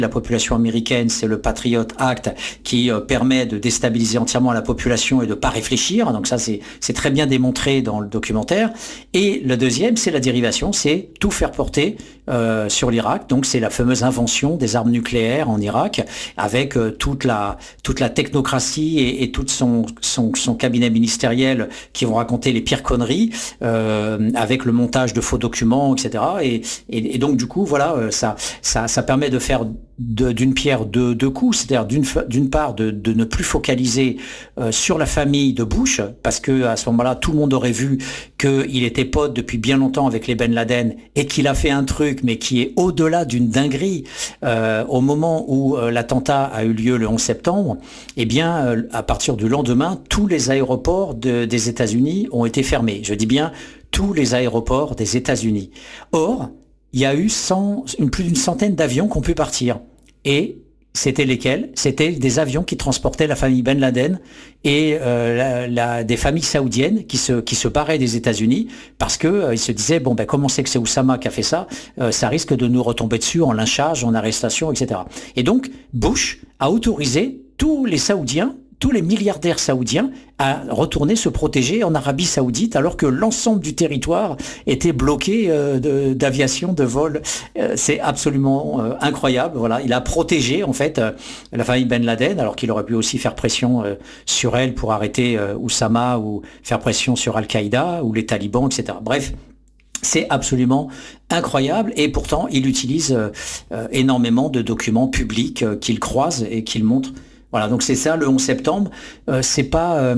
La population américaine, c'est le Patriot Act qui permet de déstabiliser entièrement la population et de pas réfléchir. Donc ça, c'est très bien démontré dans le documentaire. Et le deuxième, c'est la dérivation, c'est tout faire porter sur l'Irak. Donc c'est la fameuse invention des armes nucléaires en Irak, avec toute la technocratie et tout son cabinet ministériel qui vont raconter les pires conneries, avec le montage de faux documents, etc. Et donc du coup, voilà, ça permet de faire d'une pierre deux coups, c'est-à-dire d'une part de ne plus focaliser sur la famille de Bush, parce que à ce moment-là, tout le monde aurait vu qu'il était pote depuis bien longtemps avec les Ben Laden et qu'il a fait un truc, mais qui est au-delà d'une dinguerie. Au moment où l'attentat a eu lieu le 11 septembre, eh bien, à partir du lendemain, tous les aéroports des États-Unis ont été fermés. Je dis bien tous les aéroports des États-Unis. Or, il y a eu plus d'une centaine d'avions qui ont pu partir. Et c'était lesquels? C'était des avions qui transportaient la famille Ben Laden et des familles saoudiennes qui se barraient des États-Unis parce que ils se disaient comment c'est que c'est Oussama qui a fait ça? Ça risque de nous retomber dessus en lynchage, en arrestation, etc. Et donc Bush a autorisé tous les Saoudiens, tous les milliardaires saoudiens à retourner se protéger en Arabie Saoudite alors que l'ensemble du territoire était bloqué d'aviation, de vol. C'est absolument incroyable. Voilà, il a protégé en fait la famille Ben Laden alors qu'il aurait pu aussi faire pression sur elle pour arrêter Oussama ou faire pression sur Al-Qaïda ou les talibans, etc. Bref. C'est absolument incroyable et pourtant il utilise énormément de documents publics qu'il croise et qu'il montre. Voilà, donc c'est ça le 11 septembre. C'est pas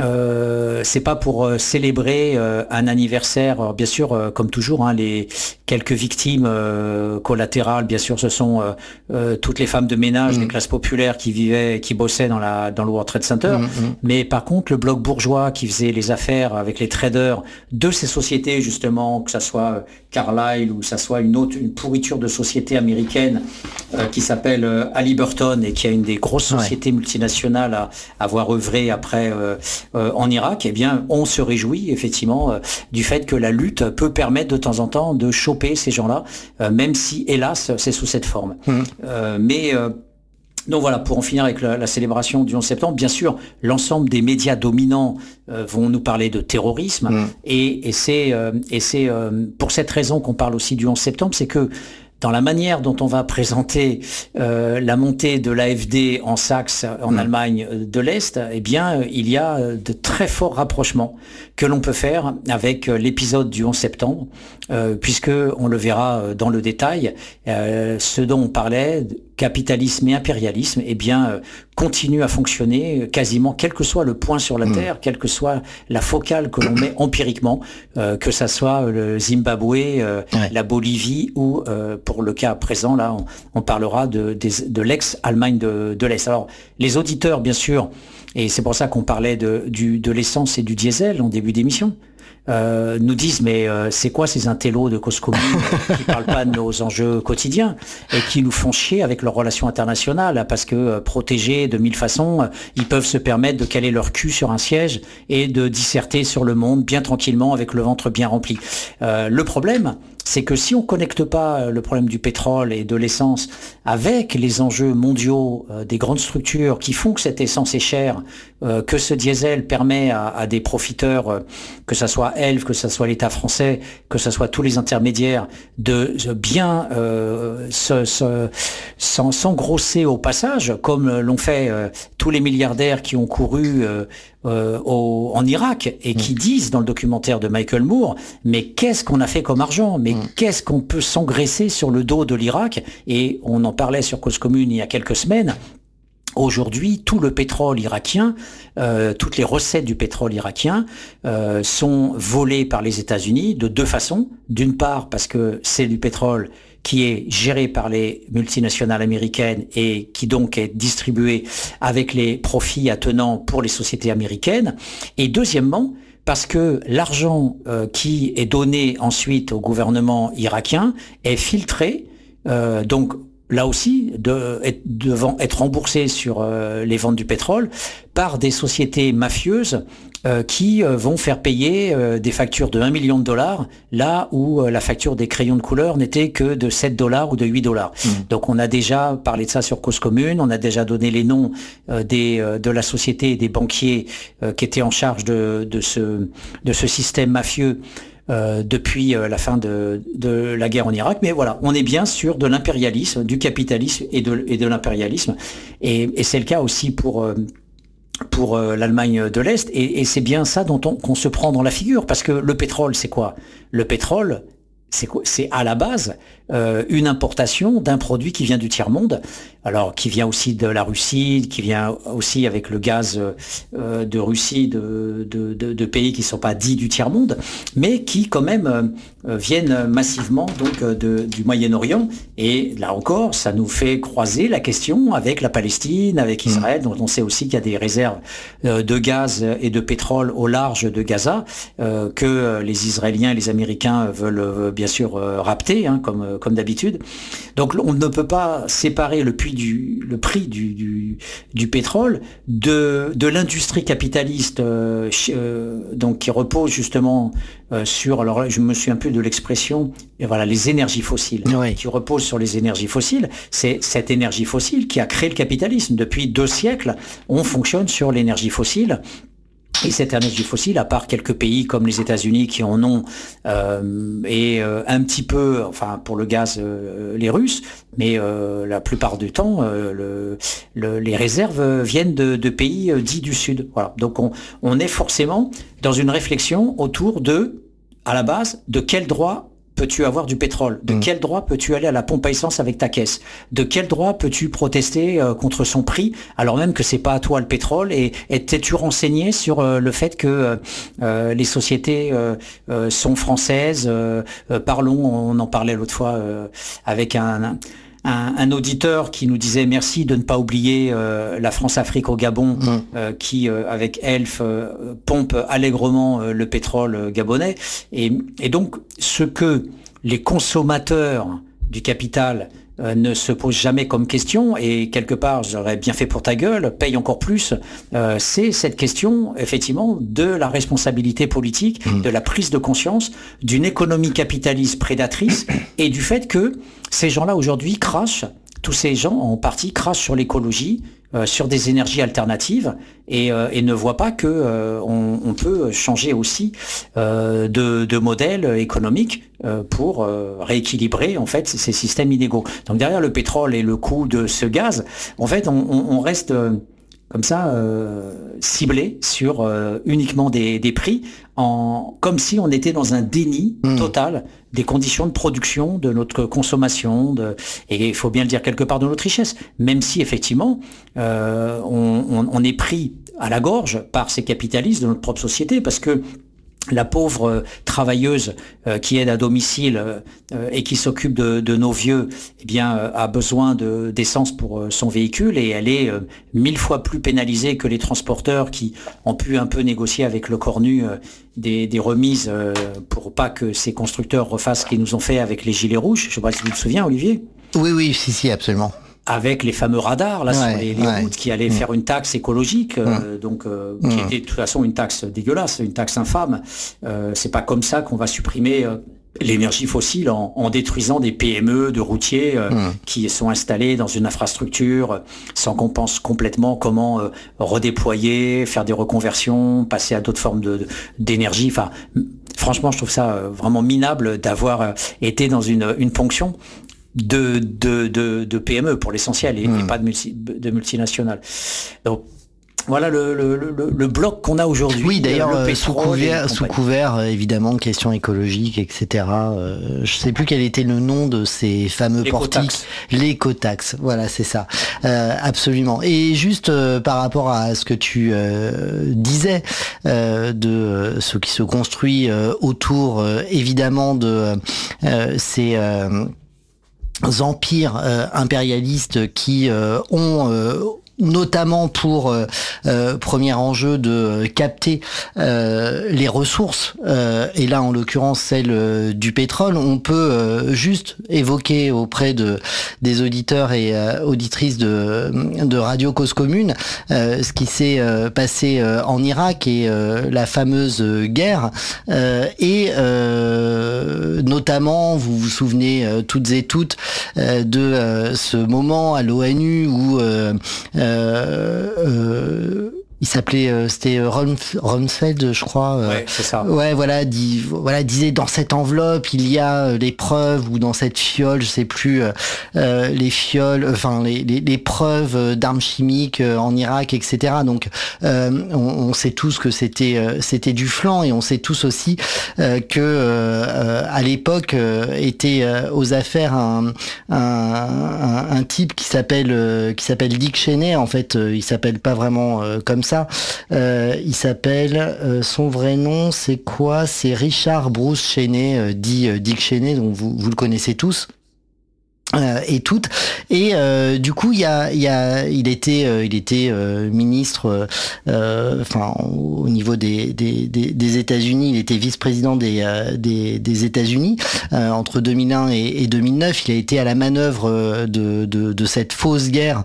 pour célébrer un anniversaire. Alors, bien sûr, comme toujours, les quelques victimes collatérales, bien sûr, ce sont toutes les femmes de ménage des classes populaires qui bossaient dans le World Trade Center. Mais par contre, le bloc bourgeois qui faisait les affaires avec les traders de ces sociétés, justement, que ça soit Carlyle ou que ça soit une pourriture de société américaine qui s'appelle Halliburton et qui a une des grosses sociétés multinationales à avoir œuvré après en Irak, eh bien, on se réjouit effectivement du fait que la lutte peut permettre de temps en temps de choper ces gens-là, même si, hélas, c'est sous cette forme. Donc voilà, pour en finir avec la célébration du 11 septembre, bien sûr, l'ensemble des médias dominants vont nous parler de terrorisme, et c'est pour cette raison qu'on parle aussi du 11 septembre, c'est que dans la manière dont on va présenter la montée de l'AfD en Saxe, en Allemagne de l'Est, eh bien, il y a de très forts rapprochements que l'on peut faire avec l'épisode du 11 septembre, puisque on le verra dans le détail, ce dont on parlait, capitalisme et impérialisme, eh bien, continue à fonctionner quasiment, quel que soit le point sur la Terre, quelle que soit la focale que l'on met empiriquement, que ça soit le Zimbabwe, la Bolivie ou, pour le cas présent, là, on parlera de l'ex-Allemagne de l'Est. Alors, les auditeurs, bien sûr, et c'est pour ça qu'on parlait de l'essence et du diesel en début d'émission, nous disent mais c'est quoi ces intellos de cause commune qui parlent pas de nos enjeux quotidiens et qui nous font chier avec leurs relations internationales parce que protégés de mille façons, ils peuvent se permettre de caler leur cul sur un siège et de disserter sur le monde bien tranquillement avec le ventre bien rempli. Le problème, c'est que si on connecte pas le problème du pétrole et de l'essence avec les enjeux mondiaux des grandes structures qui font que cette essence est chère, que ce diesel permet à des profiteurs, que ça soit Elf, que ça soit l'État français, que ça soit tous les intermédiaires, de bien s'engrosser au passage, comme l'ont fait tous les milliardaires qui ont couru en Irak et qui disent dans le documentaire de Michael Moore, mais qu'est-ce qu'on a fait comme argent, mais qu'est-ce qu'on peut s'engraisser sur le dos de l'Irak, et on en parlait sur Cause Commune il y a quelques semaines. Aujourd'hui, tout le pétrole irakien, toutes les recettes du pétrole irakien sont volées par les États-Unis de deux façons. D'une part, parce que c'est du pétrole qui est géré par les multinationales américaines et qui donc est distribué avec les profits attenants pour les sociétés américaines. Et deuxièmement, parce que l'argent qui est donné ensuite au gouvernement irakien est filtré, donc là aussi, devant être remboursés sur les ventes du pétrole par des sociétés mafieuses qui vont faire payer des factures de 1 million de dollars, là où la facture des crayons de couleur n'était que de 7 dollars ou de 8 dollars. Donc on a déjà parlé de ça sur Cause Commune, on a déjà donné les noms de la société et des banquiers qui étaient en charge de ce système mafieux depuis la fin de la guerre en Irak. Mais voilà, on est bien sûr de l'impérialisme, du capitalisme et de l'impérialisme. Et c'est le cas aussi pour l'Allemagne de l'Est, et c'est bien ça qu'on se prend dans la figure, parce que le pétrole, c'est quoi? Le pétrole, c'est à la base une importation d'un produit qui vient du tiers-monde, alors qui vient aussi de la Russie, qui vient aussi avec le gaz de Russie, de pays qui ne sont pas dits du tiers-monde, mais qui quand même viennent massivement donc du Moyen-Orient. Et là encore, ça nous fait croiser la question avec la Palestine, avec Israël, dont on sait aussi qu'il y a des réserves de gaz et de pétrole au large de Gaza, que les Israéliens et les Américains veulent bien sûr rapter, hein, comme d'habitude. Donc on ne peut pas séparer le prix du pétrole de l'industrie capitaliste donc qui repose justement sur, alors je me souviens plus de l'expression, et voilà, les énergies fossiles, oui, qui reposent sur les énergies fossiles. C'est cette énergie fossile qui a créé le capitalisme. Depuis 2 siècles, on fonctionne sur l'énergie fossile. Et cette énergie fossile, à part quelques pays comme les États-Unis qui en ont, et un petit peu, enfin pour le gaz, les Russes, mais la plupart du temps, les réserves viennent de pays dits du Sud. Voilà. Donc on est forcément dans une réflexion autour à la base, de quel droit peux-tu avoir du pétrole? De quel droit peux-tu aller à la pompe à essence avec ta caisse? De quel droit peux-tu protester contre son prix, alors même que c'est pas à toi le pétrole? Et t'es-tu renseigné sur le fait que les sociétés sont françaises? Parlons, on en parlait l'autre fois avec un auditeur qui nous disait merci de ne pas oublier la France-Afrique au Gabon, qui avec Elf pompe allègrement le pétrole gabonais, et donc ce que les consommateurs du capital ne se posent jamais comme question, et quelque part j'aurais bien fait pour ta gueule, paye encore plus, c'est cette question effectivement de la responsabilité politique, de la prise de conscience d'une économie capitaliste prédatrice, et du fait que ces gens-là aujourd'hui crachent, tous ces gens en partie crachent sur l'écologie, sur des énergies alternatives, et ne voient pas que on peut changer aussi de modèle économique pour rééquilibrer en fait ces systèmes inégaux. Donc derrière le pétrole et le coût de ce gaz, en fait on reste comme ça ciblé sur uniquement des prix, comme si on était dans un déni total des conditions de production, de notre consommation, et il faut bien le dire quelque part, de notre richesse, même si effectivement on est pris à la gorge par ces capitalistes de notre propre société, parce que la pauvre travailleuse qui aide à domicile et qui s'occupe de nos vieux, eh bien, a besoin d'essence pour son véhicule, et elle est 1000 fois plus pénalisée que les transporteurs qui ont pu un peu négocier avec le cornu des remises pour pas que ces constructeurs refassent ce qu'ils nous ont fait avec les gilets rouges. Je ne sais pas si tu te souviens, Olivier. Oui, si, absolument. Avec les fameux radars là, sur les routes, qui allaient faire une taxe écologique, qui était de toute façon une taxe dégueulasse, une taxe infâme. C'est pas comme ça qu'on va supprimer l'énergie fossile en détruisant des PME de routiers qui sont installés dans une infrastructure sans qu'on pense complètement comment redéployer, faire des reconversions, passer à d'autres formes d'énergie. Enfin, franchement, je trouve ça vraiment minable d'avoir été dans une ponction de PME pour l'essentiel, et pas de multinationales. Donc voilà le bloc qu'on a aujourd'hui. Oui, d'ailleurs, sous couvert évidemment de questions écologiques, etc. Je sais plus quel était le nom de ces fameux portiques. L'écotaxe. Voilà, c'est ça. Absolument. Et juste par rapport à ce que tu disais de ce qui se construit autour, évidemment, de ces empires impérialistes qui ont notamment pour premier enjeu de capter les ressources, et là en l'occurrence celle du pétrole. On peut juste évoquer auprès des auditeurs et auditrices de Radio Cause Commune ce qui s'est passé en Irak et la fameuse guerre, et notamment vous vous souvenez toutes et toutes de ce moment à l'ONU où il s'appelait, c'était Rumsfeld, je crois. Ouais, c'est ça. Ouais, disait dans cette enveloppe il y a les preuves, ou dans cette fiole, je sais plus, les fioles, enfin les preuves d'armes chimiques en Irak, etc. Donc on sait tous que c'était du flan, et on sait tous aussi que à l'époque était aux affaires un type qui s'appelle Dick Cheney. En fait, il s'appelle pas vraiment comme ça. Il s'appelle, son vrai nom c'est quoi? C'est Richard Bruce Cheney, dit Dick Cheney, donc vous le connaissez tous. Et toutes, et du coup il était ministre, enfin au niveau des États-Unis, il était vice-président des États-Unis entre 2001 et 2009. Il a été à la manœuvre de cette fausse guerre,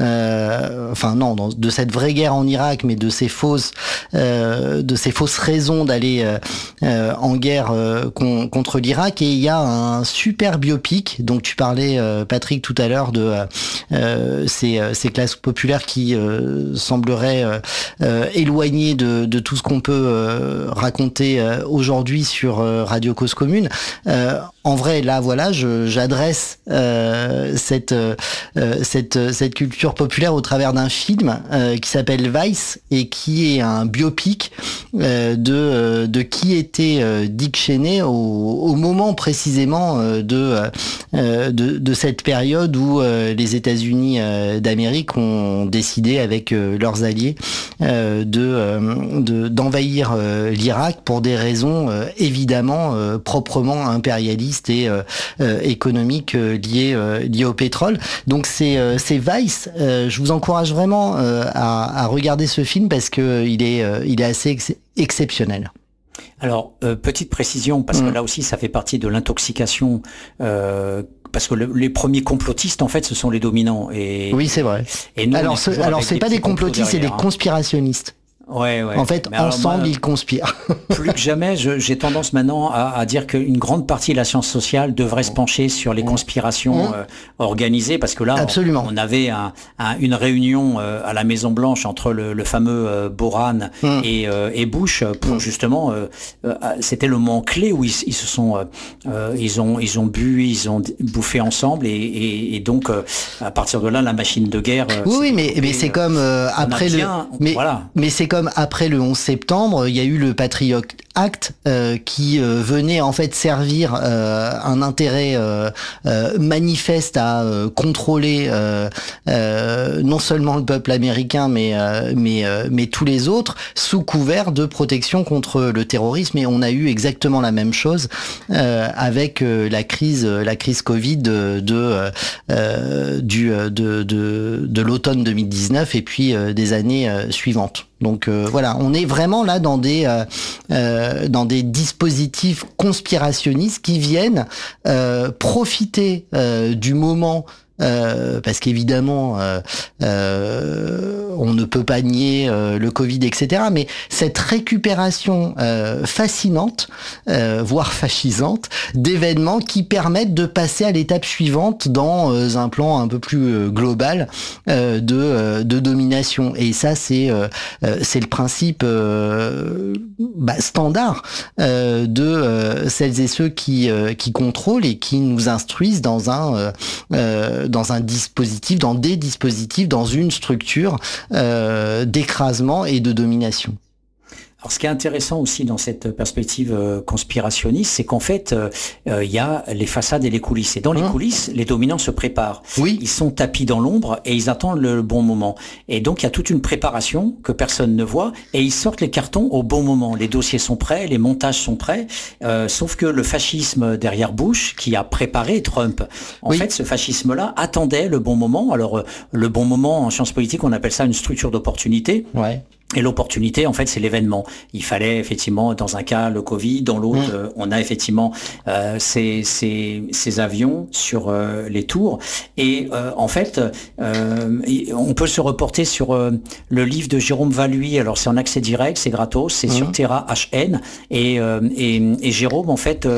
de cette vraie guerre en Irak, mais de ces fausses raisons d'aller en guerre contre l'Irak. Et il y a un super biopic, donc tu parlais Patrick tout à l'heure de ces classes populaires qui sembleraient éloignées de tout ce qu'on peut raconter aujourd'hui sur Radio Cause Commune. En vrai, là, voilà, j'adresse cette culture populaire au travers d'un film qui s'appelle Vice, et qui est un biopic de qui était Dick Cheney au moment précisément de cette période où les États-Unis d'Amérique ont décidé avec leurs alliés d'envahir l'Irak pour des raisons évidemment proprement impérialistes et économiques liées au pétrole. Donc c'est Vice. Je vous encourage vraiment à regarder ce film parce que il est assez exceptionnel. Alors, petite précision, parce que là aussi ça fait partie de l'intoxication, parce que les premiers complotistes, en fait, ce sont les dominants. Et, oui, c'est vrai. Et nous, alors c'est pas des complotistes, c'est des conspirationnistes. Ouais. En fait, ensemble, ils conspirent. Plus que jamais, j'ai tendance maintenant à dire qu'une grande partie de la science sociale devrait se pencher sur les conspirations organisées, parce que là, on avait une réunion à la Maison Blanche entre le fameux Boran et Bush pour justement, c'était le moment clé où ils ont bu, ils ont bouffé ensemble, et donc à partir de là, la machine de guerre. Oui, mais c'est comme après mais c'est comme après le 11 septembre, il y a eu le Patriot Act qui venait en fait servir un intérêt manifeste à contrôler non seulement le peuple américain mais tous les autres, sous couvert de protection contre le terrorisme. Et on a eu exactement la même chose avec la crise Covid de l'automne 2019 et puis des années suivantes. Donc voilà, on est vraiment là dans des dispositifs conspirationnistes qui viennent profiter du moment. Parce qu'évidemment, on ne peut pas nier le Covid, etc. Mais cette récupération fascinante, voire fascisante, d'événements qui permettent de passer à l'étape suivante dans un plan un peu plus global de domination. Et ça, c'est le principe standard de celles et ceux qui contrôlent et qui nous instruisent dans un dispositif, dans des dispositifs, dans une structure d'écrasement et de domination. Alors, ce qui est intéressant aussi dans cette perspective conspirationniste, c'est qu'en fait, il y a les façades et les coulisses. Et dans les coulisses, les dominants se préparent. Oui. Ils sont tapis dans l'ombre et ils attendent le bon moment. Et donc, il y a toute une préparation que personne ne voit et ils sortent les cartons au bon moment. Les dossiers sont prêts, les montages sont prêts, sauf que le fascisme derrière Bush, qui a préparé Trump, en fait, ce fascisme-là attendait le bon moment. Alors, le bon moment, en sciences politiques, on appelle ça une structure d'opportunité. Ouais. Et l'opportunité, en fait, c'est l'événement. Il fallait effectivement, dans un cas, le Covid, dans l'autre, on a effectivement ces avions sur les tours. Et en fait, on peut se reporter sur le livre de Jérôme Valuy. Alors, c'est en accès direct, c'est gratos, c'est sur Terra HN. Et Jérôme, en fait,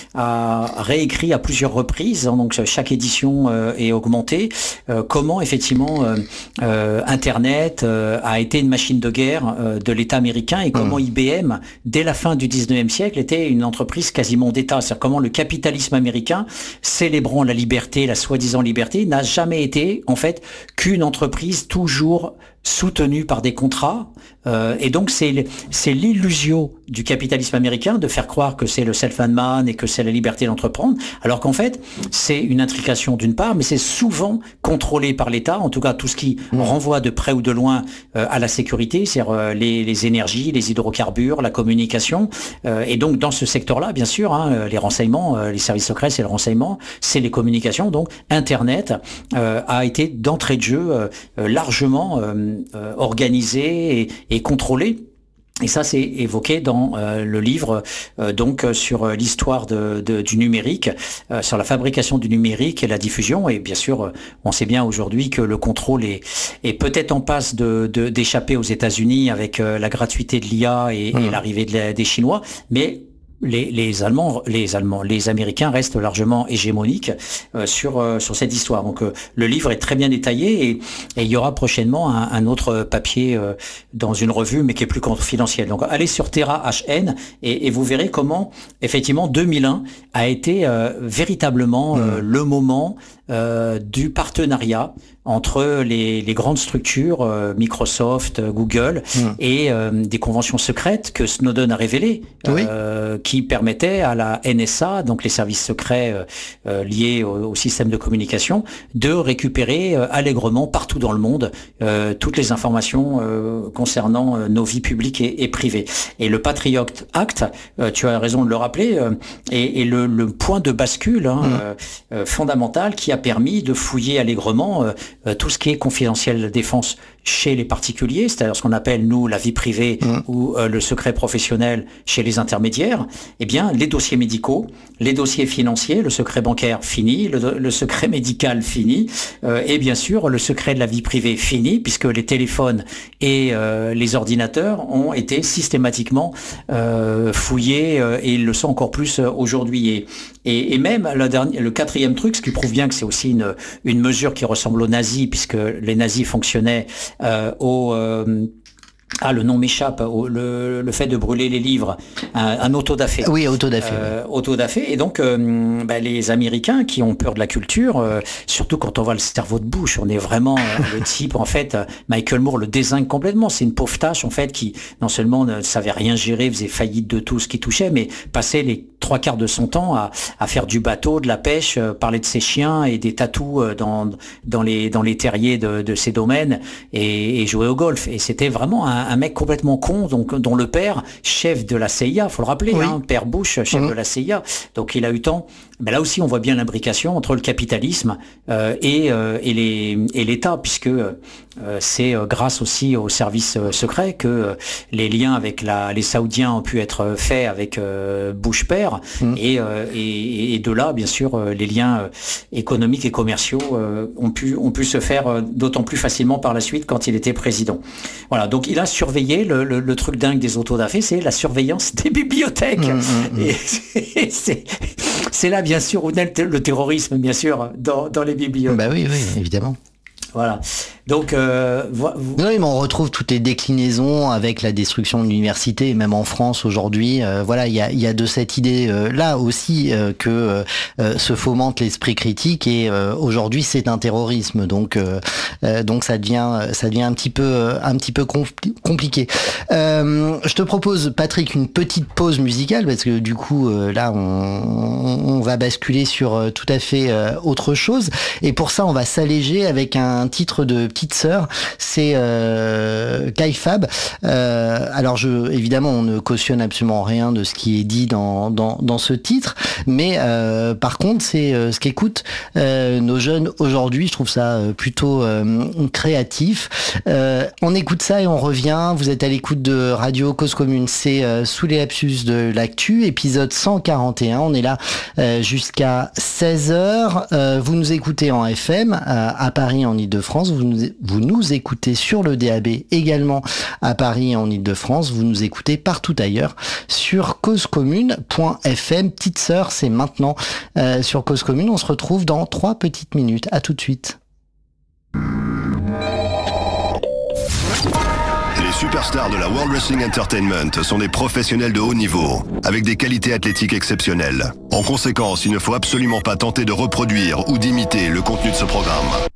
a réécrit à plusieurs reprises, hein, donc chaque édition est augmentée, comment effectivement Internet a été une machine de guerre de l'État américain et comment IBM, dès la fin du 19e siècle, était une entreprise quasiment d'État. C'est-à-dire comment le capitalisme américain, célébrant la liberté, la soi-disant liberté, n'a jamais été, en fait, qu'une entreprise toujours soutenue par des contrats. Et donc, c'est l'illusion du capitalisme américain de faire croire que c'est le self-made man et que c'est la liberté d'entreprendre, alors qu'en fait, c'est une intrication d'une part, mais c'est souvent contrôlé par l'État, en tout cas tout ce qui renvoie de près ou de loin à la sécurité, c'est-à-dire les énergies, les hydrocarbures, la communication. Et donc, dans ce secteur-là, bien sûr, hein, les renseignements, les services secrets, c'est le renseignement, c'est les communications. Donc, Internet a été d'entrée de jeu largement organisé et contrôlé. Et ça, c'est évoqué dans le livre donc sur l'histoire du numérique, sur la fabrication du numérique et la diffusion. Et bien sûr, on sait bien aujourd'hui que le contrôle est peut-être en passe d'échapper aux États-Unis avec la gratuité de l'IA et l'arrivée des Chinois, mais les Américains restent largement hégémoniques sur cette histoire. Donc le livre est très bien détaillé et il y aura prochainement un autre papier dans une revue, mais qui est plus confidentiel. Donc allez sur Terra HN et vous verrez comment effectivement 2001 a été véritablement le moment du partenariat entre les grandes structures, Microsoft, Google, et des conventions secrètes que Snowden a révélées, qui permettaient à la NSA, donc les services secrets liés au système de communication, de récupérer allègrement partout dans le monde toutes les informations concernant nos vies publiques et privées. Et le Patriot Act, tu as raison de le rappeler, est le point de bascule fondamental qui a permis de fouiller allègrement tout ce qui est confidentiel de défense chez les particuliers, c'est-à-dire ce qu'on appelle, nous, la vie privée ou le secret professionnel chez les intermédiaires. Eh bien, les dossiers médicaux, les dossiers financiers, le secret bancaire fini, le secret médical fini, et bien sûr, le secret de la vie privée fini, puisque les téléphones et les ordinateurs ont été systématiquement fouillés et ils le sont encore plus aujourd'hui. Et même le quatrième truc, ce qui prouve bien que c'est aussi une mesure qui ressemble aux nazis, puisque les nazis fonctionnaient le nom m'échappe, le fait de brûler les livres, un autodafé. Oui, autodafé. Autodafé. Et donc, les Américains qui ont peur de la culture, surtout quand on voit le cerveau de Bush, on est vraiment le type, en fait, Michael Moore le dézingue complètement. C'est une pauvre tâche, en fait, qui non seulement ne savait rien gérer, faisait faillite de tout ce qui touchait, mais passait les 3/4 de son temps à faire du bateau, de la pêche, parler de ses chiens et des tatous dans les terriers de ses domaines et jouer au golf. Et c'était vraiment un mec complètement con, donc dont le père, chef de la CIA, faut le rappeler, père Bush, chef de la CIA. Donc il a eu temps. Ben là aussi, on voit bien l'imbrication entre le capitalisme et l'État, puisque c'est grâce aussi aux services secrets que les liens avec les Saoudiens ont pu être faits avec Bush père, et de là, bien sûr, les liens économiques et commerciaux ont pu se faire d'autant plus facilement par la suite quand il était président. Voilà, donc il a surveillé le truc dingue des autodafés, c'est la surveillance des bibliothèques. Et c'est là, bien sûr, où naît le terrorisme, bien sûr, dans les bibliothèques. Bah oui, évidemment. Voilà. Donc, oui, mais on retrouve toutes les déclinaisons avec la destruction de l'université, et même en France aujourd'hui. Voilà, il y a de cette idée là aussi que se fomente l'esprit critique, et aujourd'hui c'est un terrorisme. Donc ça devient un petit peu compliqué. Je te propose, Patrick, une petite pause musicale, parce que du coup là on va basculer sur tout à fait autre chose. Et pour ça, on va s'alléger avec un titre de petite sœur. C'est Kaifab. Alors évidemment, on ne cautionne absolument rien de ce qui est dit dans ce titre, mais par contre, c'est ce qu'écoutent nos jeunes aujourd'hui. Je trouve ça plutôt créatif. On écoute ça et on revient. Vous êtes à l'écoute de Radio Cause Commune. C'est Sous les lapsus de l'actu, épisode 141. On est là jusqu'à 16h. Vous nous écoutez en FM à Paris, en Ile-de-France. Vous nous écoutez sur le DAB également à Paris et en Ile-de-France. Vous nous écoutez partout ailleurs sur causecommune.fm. Petite sœur, c'est maintenant sur Cause Commune. On se retrouve dans 3 petites minutes. À tout de suite. Les superstars de la World Wrestling Entertainment sont des professionnels de haut niveau, avec des qualités athlétiques exceptionnelles. En conséquence, il ne faut absolument pas tenter de reproduire ou d'imiter le contenu de ce programme.